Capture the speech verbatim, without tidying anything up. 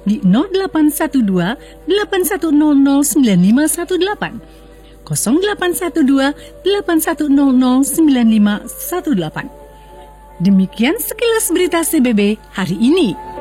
di nol delapan satu dua delapan satu nol nol sembilan lima satu delapan, nol delapan satu dua delapan satu nol nol sembilan lima satu delapan. Demikian sekilas berita C B B hari ini.